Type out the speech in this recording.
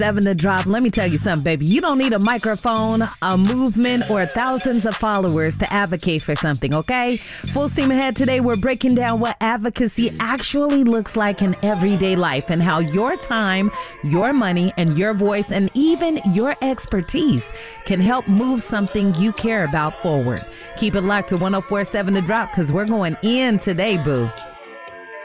7 to drop. Let me tell you something, baby. You don't need a microphone, a movement, or thousands of followers to advocate for something, okay? Full steam ahead today. We're breaking down what advocacy actually looks like in everyday life and how your time, your money, and your voice, and even your expertise can help move something you care about forward. Keep it locked to 104.7 The Drop because we're going in today, boo.